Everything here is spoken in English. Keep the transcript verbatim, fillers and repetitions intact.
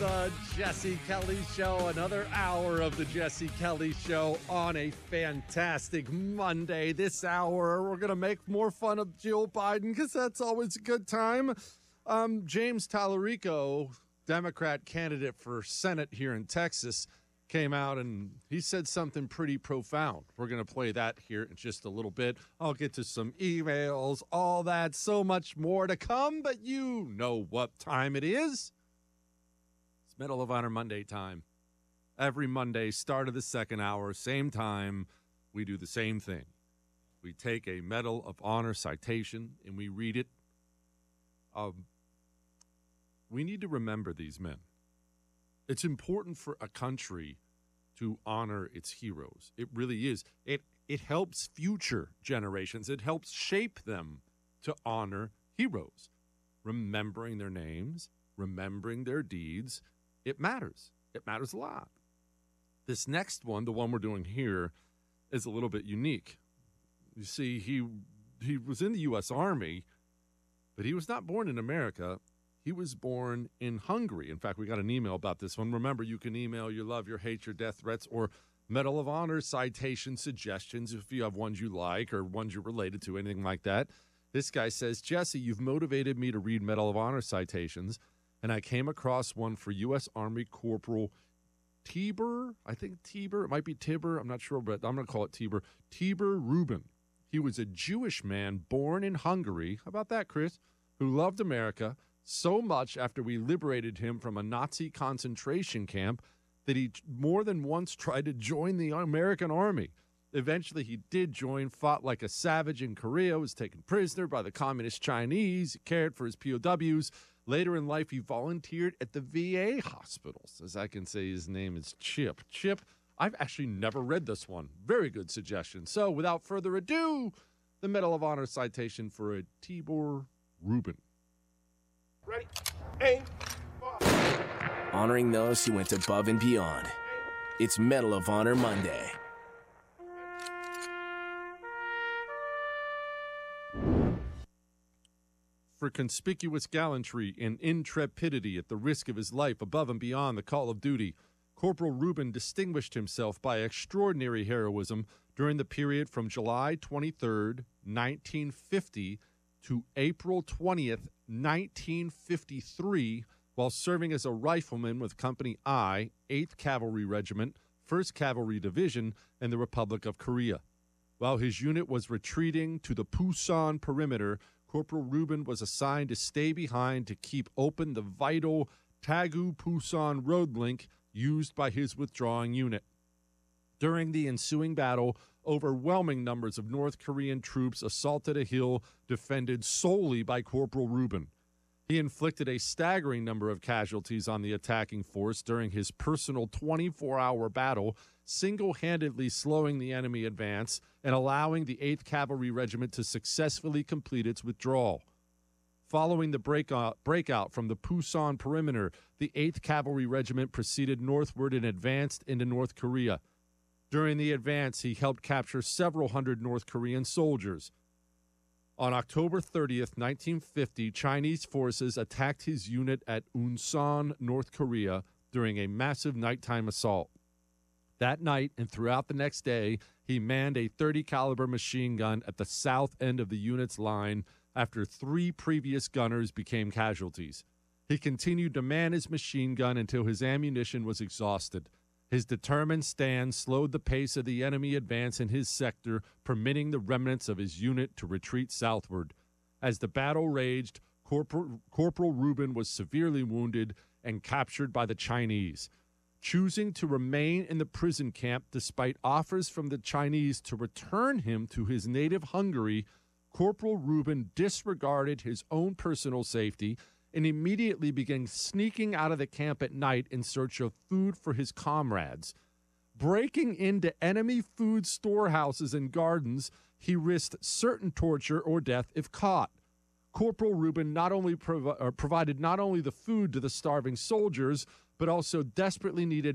the Jesse Kelly Show. Another hour of the Jesse Kelly Show on a fantastic Monday. This hour, we're going to make more fun of Jill Biden because that's always a good time. Um, James Tallarico, Democrat candidate for Senate here in Texas, came out and he said something pretty profound. We're going to play that here in just a little bit. I'll get to some emails, all that, so much more to come, but you know what time it is. It's Medal of Honor Monday time. Every Monday, start of the second hour, same time, we do the same thing. We take a Medal of Honor citation and we read it. Um, we need to remember these men. It's important for a country to honor its heroes. It really is. It it helps future generations. It helps shape them to honor heroes. Remembering their names, remembering their deeds, it matters. It matters a lot. This next one, the one we're doing here, is a little bit unique. You see, he he was in the U S Army, but he was not born in America. He was born in Hungary. In fact, we got an email about this one. Remember, you can email your love, your hate, your death threats, or Medal of Honor citation suggestions if you have ones you like or ones you're related to, anything like that. This guy says, Jesse, you've motivated me to read Medal of Honor citations, and I came across one for U S Army Corporal Tibor. I think Tibor. It might be Tibor. I'm not sure, but I'm going to call it Tibor. Tibor Rubin. He was a Jewish man born in Hungary. How about that, Chris? Who loved America so much after we liberated him from a Nazi concentration camp that he more than once tried to join the American army. Eventually, he did join, fought like a savage in Korea, was taken prisoner by the communist Chinese, cared for his P O Ws. Later in life, he volunteered at the V A hospitals. As I can say, his name is Chip. Chip, I've actually never read this one. Very good suggestion. So, without further ado, the Medal of Honor citation for a Tibor Rubin. Ready, aim, fire. Honoring those who went above and beyond. It's Medal of Honor Monday. For conspicuous gallantry and intrepidity at the risk of his life above and beyond the call of duty, Corporal Rubin distinguished himself by extraordinary heroism during the period from July twenty-third, nineteen fifty to April twentieth, nineteen fifty-three, while serving as a rifleman with Company I, eighth Cavalry Regiment, first Cavalry Division, in the Republic of Korea. While his unit was retreating to the Pusan perimeter, Corporal Rubin was assigned to stay behind to keep open the vital Tagu-Pusan road link used by his withdrawing unit. During the ensuing battle, overwhelming numbers of North Korean troops assaulted a hill defended solely by Corporal Rubin. He inflicted a staggering number of casualties on the attacking force during his personal twenty-four hour battle, single-handedly slowing the enemy advance and allowing the eighth Cavalry Regiment to successfully complete its withdrawal. Following the breakout, breakout from the Pusan perimeter, the eighth Cavalry Regiment proceeded northward and advanced into North Korea. During the advance, he helped capture several hundred North Korean soldiers. On October thirtieth, nineteen fifty, Chinese forces attacked his unit at Unsan, North Korea, during a massive nighttime assault. That night and throughout the next day, he manned a thirty caliber machine gun at the south end of the unit's line after three previous gunners became casualties. He continued to man his machine gun until his ammunition was exhausted. His determined stand slowed the pace of the enemy advance in his sector, permitting the remnants of his unit to retreat southward. As the battle raged, Corporal, Corporal Rubin was severely wounded and captured by the Chinese. Choosing to remain in the prison camp despite offers from the Chinese to return him to his native Hungary, Corporal Rubin disregarded his own personal safety and immediately began sneaking out of the camp at night in search of food for his comrades. Breaking into enemy food storehouses and gardens, he risked certain torture or death if caught. Corporal Rubin not only provi- uh, provided not only the food to the starving soldiers, but also desperately needed